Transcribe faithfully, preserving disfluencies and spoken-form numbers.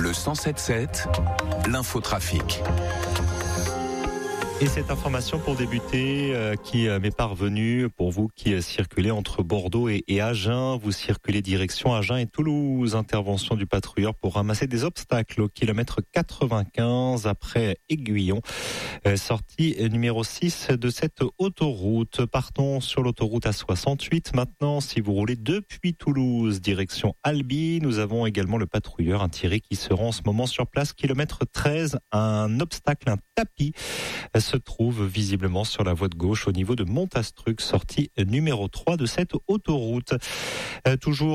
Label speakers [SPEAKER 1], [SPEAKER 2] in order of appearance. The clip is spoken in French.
[SPEAKER 1] Le cent sept sept, l'infotrafic.
[SPEAKER 2] Et cette information pour débuter euh, qui euh, m'est parvenue pour vous qui euh, circulez entre Bordeaux et, et Agen. Vous circulez direction Agen et Toulouse. Intervention du patrouilleur pour ramasser des obstacles au kilomètre quatre-vingt-quinze après Aiguillon. Euh, sortie numéro six de cette autoroute. Partons sur l'autoroute A soixante-huit. Maintenant, si vous roulez depuis Toulouse, direction Albi, nous avons également le patrouilleur, un Thierry qui se rend en ce moment sur place. Kilomètre treize, un obstacle, un tapis se trouve visiblement sur la voie de gauche au niveau de Montastruc, sortie numéro trois de cette autoroute. Euh, toujours